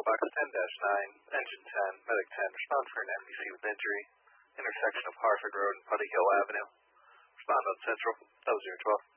Box 10-9, Engine 10, Medic 10, respond for an NBC with injury, intersection of Harford Road and Putty Hill Avenue. Respond on Central, 0012.